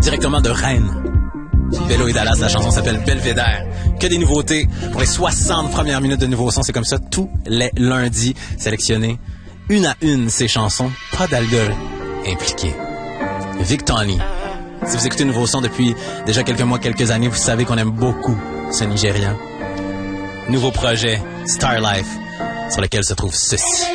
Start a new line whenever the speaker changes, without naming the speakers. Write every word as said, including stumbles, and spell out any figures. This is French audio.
directement de Rennes. Bello et Dallas, la chanson s'appelle Belvédère. Que des nouveautés pour les soixante premières minutes de nouveaux sons. C'est comme ça tous les lundis, sélectionnés une à une ces chansons. Pas d'alcool impliqué. Vic Tony. Si vous écoutez Nouveau Son depuis déjà quelques mois, quelques années, vous savez qu'on aime beaucoup ce Nigérian. Nouveau projet, Star Life, sur lequel se trouve ceci.